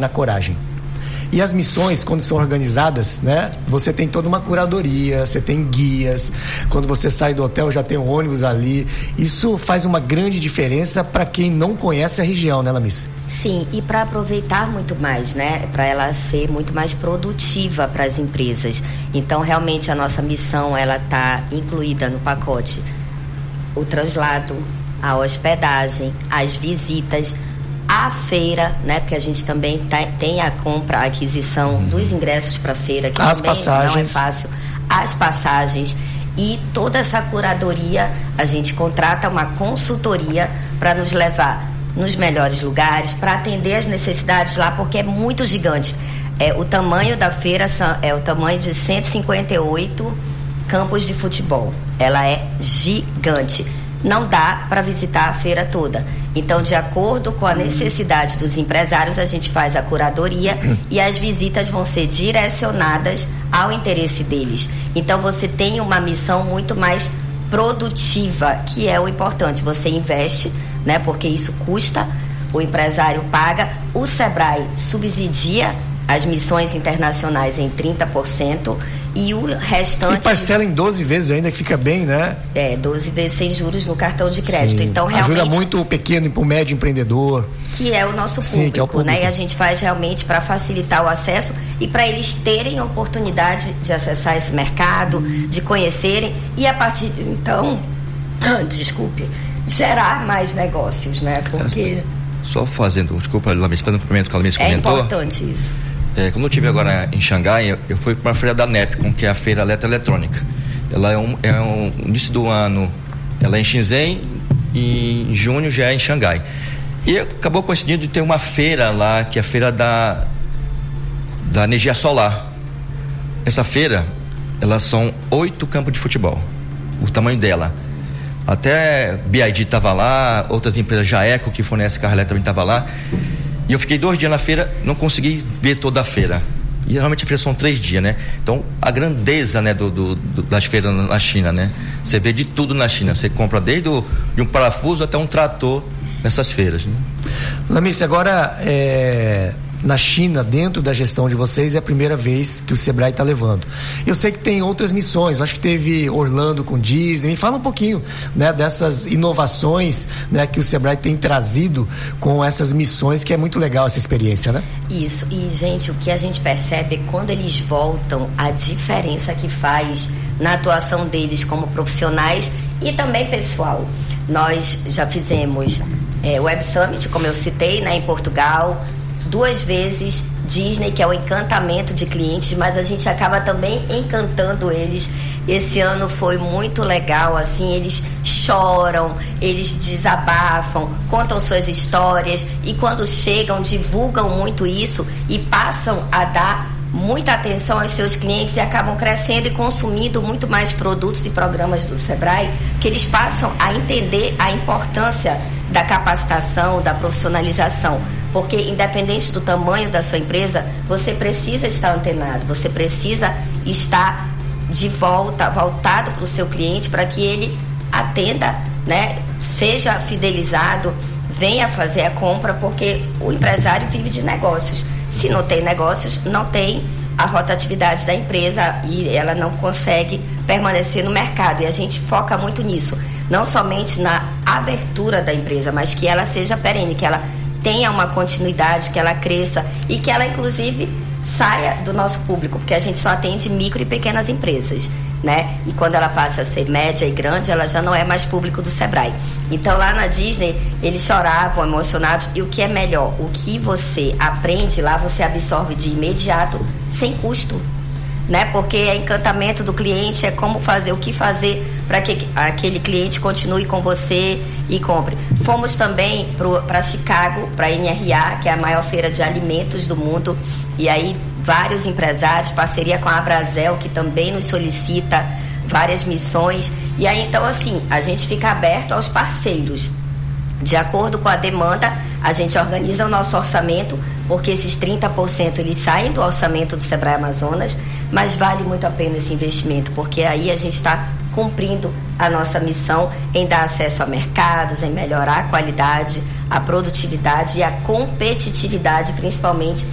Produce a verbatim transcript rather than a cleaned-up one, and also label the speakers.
Speaker 1: na coragem. E as missões, quando são organizadas, né, você tem toda uma curadoria, você tem guias. Quando você sai do hotel, já tem um ônibus ali. Isso faz uma grande diferença para quem não conhece a região, né, Lamice?
Speaker 2: Sim, e para aproveitar muito mais, né, para ela ser muito mais produtiva para as empresas. Então, realmente, a nossa missão, ela está incluída no pacote. O translado, a hospedagem, as visitas, a feira, né? Porque a gente também tá, tem a compra, a aquisição uhum. dos ingressos para a feira, que
Speaker 1: as
Speaker 2: também
Speaker 1: passagens.
Speaker 2: não é fácil. As passagens e toda essa curadoria, a gente contrata uma consultoria para nos levar nos melhores lugares, para atender as necessidades lá, porque é muito gigante. É, o tamanho da feira é o tamanho de cento e cinquenta e oito campos de futebol. Ela é gigante. Não dá para visitar a feira toda. Então, de acordo com a necessidade dos empresários, a gente faz a curadoria e as visitas vão ser direcionadas ao interesse deles. Então, você tem uma missão muito mais produtiva, que é o importante. Você investe, né? Porque isso custa, o empresário paga, o Sebrae subsidia as missões internacionais em trinta por cento e o restante...
Speaker 1: E parcela em doze vezes ainda, que fica bem, né?
Speaker 2: É, doze vezes sem juros no cartão de crédito.
Speaker 1: Sim.
Speaker 2: Então, realmente...
Speaker 1: Ajuda muito o pequeno e o médio empreendedor.
Speaker 2: Que é o nosso público,
Speaker 1: Sim, que é o público,
Speaker 2: né? E a gente faz realmente para facilitar o acesso e para eles terem a oportunidade de acessar esse mercado, de conhecerem e a partir de então, desculpe, gerar mais negócios, né? Porque...
Speaker 3: Só fazendo, desculpa, Lamice, fazendo um cumprimento que a Lamice comentou.
Speaker 2: É importante isso.
Speaker 3: É, quando eu estive agora em Xangai, eu, eu fui para a feira da NEPCOM, que é a feira eletroeletrônica. Ela é um, é um início do ano, ela é em Shenzhen e em junho já é em Xangai. E acabou coincidindo de ter uma feira lá, que é a feira da, da energia solar. Essa feira, elas são oito campos de futebol, o tamanho dela. Até B I D estava lá, outras empresas, Jaeco, que fornece carro elétrico, também estava lá. E eu fiquei dois dias na feira, não consegui ver toda a feira. E geralmente a feira são três dias, né? Então, a grandeza, né, do, do, do, das feiras na China, né? Você vê de tudo na China. Você compra desde o, de um parafuso até um trator nessas feiras, né?
Speaker 1: Lamice, agora, é... na China, dentro da gestão de vocês, é a primeira vez que o Sebrae está levando. Eu sei que tem outras missões, acho que teve Orlando com Disney. Me fala um pouquinho, né, dessas inovações, né, que o Sebrae tem trazido com essas missões, que é muito legal essa experiência, né?
Speaker 2: Isso, e gente, o que a gente percebe é quando eles voltam, a diferença que faz na atuação deles como profissionais e também pessoal. Nós já fizemos é, Web Summit, como eu citei, né, em Portugal, duas vezes Disney, que é o encantamento de clientes, mas a gente acaba também encantando eles. Esse ano foi muito legal, assim, eles choram, eles desabafam, contam suas histórias e quando chegam, divulgam muito isso e passam a dar muita atenção aos seus clientes e acabam crescendo e consumindo muito mais produtos e programas do Sebrae, que eles passam a entender a importância da capacitação, da profissionalização. Porque independente do tamanho da sua empresa, você precisa estar antenado, você precisa estar de volta, voltado para o seu cliente, para que ele atenda, né, seja fidelizado, venha fazer a compra, porque o empresário vive de negócios. Se não tem negócios, não tem a rotatividade da empresa e ela não consegue permanecer no mercado. E a gente foca muito nisso, não somente na abertura da empresa, mas que ela seja perene, que ela tenha uma continuidade, que ela cresça e que ela, inclusive, saia do nosso público, porque a gente só atende micro e pequenas empresas, né? E quando ela passa a ser média e grande, ela já não é mais público do Sebrae. Então, lá na Disney, eles choravam, emocionados, e o que é melhor, o que você aprende lá, você absorve de imediato, sem custo, né? Porque é encantamento do cliente, é como fazer, o que fazer para que aquele cliente continue com você e compre. Fomos também para Chicago, para a N R A, que é a maior feira de alimentos do mundo, e aí vários empresários, parceria com a Abrazel, que também nos solicita várias missões, e aí então assim, a gente fica aberto aos parceiros. De acordo com a demanda, a gente organiza o nosso orçamento, porque esses trinta por cento eles saem do orçamento do Sebrae Amazonas, mas vale muito a pena esse investimento, porque aí a gente está cumprindo a nossa missão em dar acesso a mercados, em melhorar a qualidade, a produtividade e a competitividade, principalmente